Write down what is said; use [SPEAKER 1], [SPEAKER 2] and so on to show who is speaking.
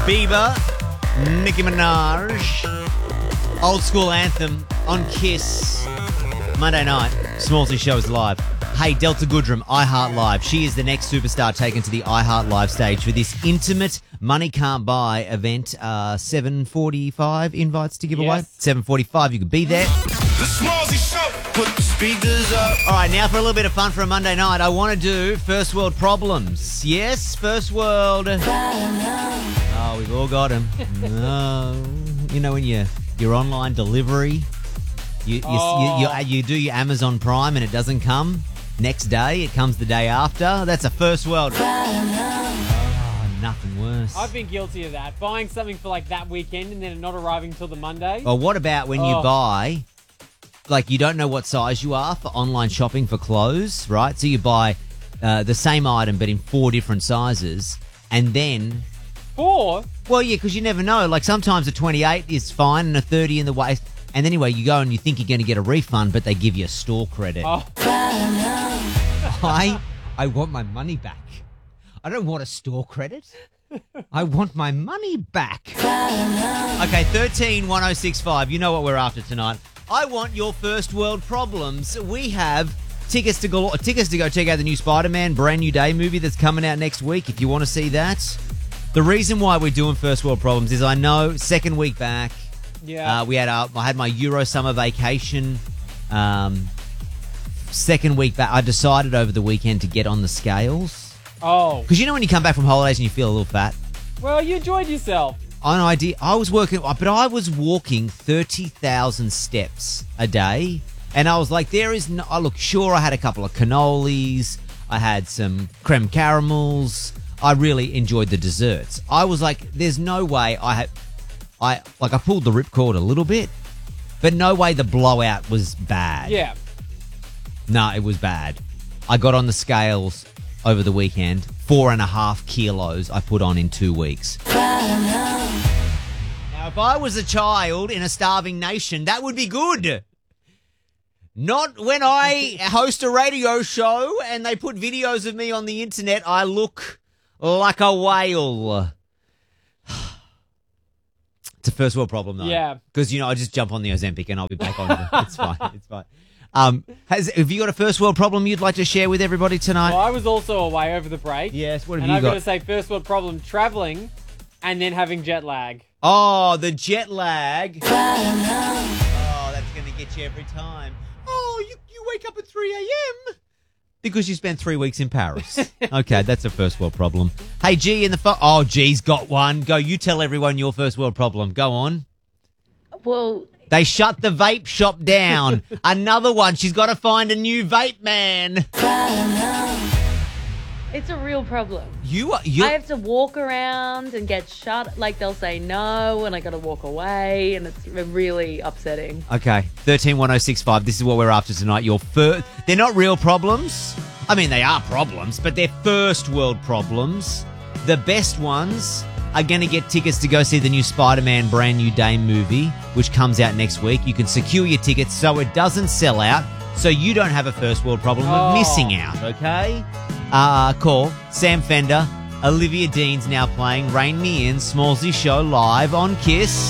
[SPEAKER 1] Bieber, Nicki Minaj, old school anthem on Kiss. Monday night, Smallsy Show is live. Hey, Delta Goodrem, iHeart Live. She is the next superstar taken to the iHeart Live stage for this intimate Money Can't Buy event. 7:45 invites to give away. 7:45, you could be there.
[SPEAKER 2] The Smallsy Show, put the speakers up.
[SPEAKER 1] All right, now for a little bit of fun for a Monday night. I want to do first world problems. Yes, first world. Oh, we've all got them. Oh, you know when your online delivery, you do your Amazon Prime and it doesn't come next day. It comes the day after. That's a first world. Oh, nothing worse.
[SPEAKER 3] I've been guilty of that. Buying something for like that weekend and then it not arriving till the Monday.
[SPEAKER 1] Well, what about when you buy, like you don't know what size you are for online shopping for clothes, right? So you buy the same item but in 4 different sizes and then...
[SPEAKER 3] 4?
[SPEAKER 1] Well, yeah, because you never know. Like sometimes a 28 is fine and a 30 in the waist. And anyway, you go and you think you're going to get a refund, but they give you a store credit.
[SPEAKER 3] Oh.
[SPEAKER 1] I want my money back. I don't want a store credit. I want my money back. Okay, 131065. You know what we're after tonight. I want your first world problems. We have tickets to go check out the new Spider-Man Brand New Day movie that's coming out next week if you want to see that. The reason why we're doing first world problems is I know second week back.
[SPEAKER 3] Yeah.
[SPEAKER 1] I had my Euro summer vacation. Second week back, I decided over the weekend to get on the scales.
[SPEAKER 3] Oh.
[SPEAKER 1] Because you know when you come back from holidays and you feel a little fat?
[SPEAKER 3] Well, you enjoyed yourself.
[SPEAKER 1] I was walking 30,000 steps a day. And I was like, sure, I had a couple of cannolis. I had some creme caramels. I really enjoyed the desserts. I was like, there's no way I pulled the ripcord a little bit, but no way the blowout was bad.
[SPEAKER 3] Yeah.
[SPEAKER 1] No, it was bad. I got on the scales over the weekend. 4.5 kilos I put on in 2 weeks. Now, if I was a child in a starving nation, that would be good. Not when I host a radio show and they put videos of me on the internet, I look like a whale. It's a first world problem, though.
[SPEAKER 3] Yeah.
[SPEAKER 1] Because, I just jump on the Ozempic and I'll be back on it. It's fine. It's fine. Have you got a first world problem you'd like to share with everybody tonight?
[SPEAKER 3] Well, I was also away over the break.
[SPEAKER 1] Yes, what have
[SPEAKER 3] and
[SPEAKER 1] you
[SPEAKER 3] I've
[SPEAKER 1] got?
[SPEAKER 3] got to say, first world problem, travelling and then having jet lag.
[SPEAKER 1] Oh, the jet lag. Oh, that's going to get you every time. Oh, you wake up at 3 a.m. Because you spent 3 weeks in Paris. Okay, that's a first world problem. Hey, G in the phone. Oh, G's got one. Go, you tell everyone your first world problem. Go on.
[SPEAKER 4] Well,
[SPEAKER 1] they shut the vape shop down. Another one. She's got to find a new vape man.
[SPEAKER 4] it's a real problem.
[SPEAKER 1] You
[SPEAKER 4] I have to walk around and get shut. Like, they'll say no, and I got to walk away, and it's really upsetting.
[SPEAKER 1] Okay, 131065. This is what we're after tonight. They're not real problems. I mean, they are problems, but they're first world problems. The best ones are going to get tickets to go see the new Spider-Man Brand New Day movie, which comes out next week. You can secure your tickets so it doesn't sell out, so you don't have a first world problem of missing out, okay? Call Sam Fender. Olivia Dean's now playing Rain Me In, Smallsy Show live on Kiss.